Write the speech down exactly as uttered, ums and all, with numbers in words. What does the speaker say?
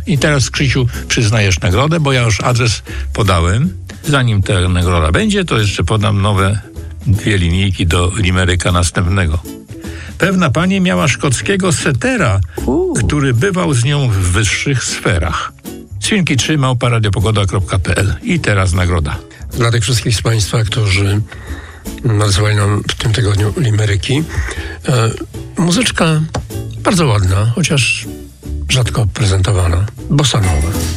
I teraz, Krzysiu, przyznajesz nagrodę, bo ja już adres podałem. Zanim ta nagroda będzie, to jeszcze podam nowe dwie linijki do limeryka następnego. Pewna pani miała szkockiego setera, uh. który bywał z nią w wyższych sferach. Świnki trzy małpa radiopogoda kropka p l. I teraz nagroda. Dla tych wszystkich z Państwa, którzy nazwali nam w tym tygodniu limeryki, e, muzyczka bardzo ładna, chociaż rzadko prezentowana, bossa nova.